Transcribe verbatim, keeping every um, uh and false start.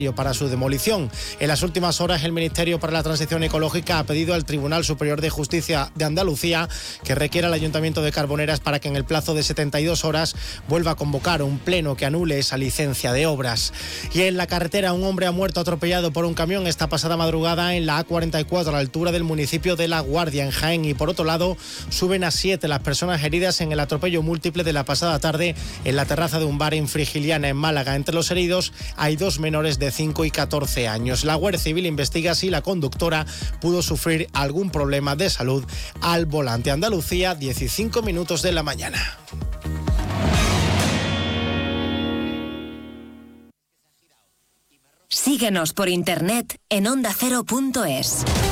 para su demolición. En las últimas horas, el Ministerio para la Transición Ecológica ha pedido al Tribunal Superior de Justicia de Andalucía que requiera al Ayuntamiento de Carboneras para que en el plazo de setenta y dos horas vuelva a convocar un pleno que anule esa licencia de obras. Y en la carretera, un hombre ha muerto atropellado por un camión esta pasada madrugada en la A cuarenta y cuatro a la altura del municipio de La Guardia, en Jaén. Y por otro lado, suben a siete las personas heridas en el atropello múltiple de la pasada tarde en la terraza de un bar en Frigiliana, en Málaga. Entre los heridos hay dos menores de cinco y catorce años. La Guardia Civil investiga si la conductora pudo sufrir algún problema de salud al volante. Andalucía, dieciséis minutos de la mañana. Síguenos por internet en onda cero punto es.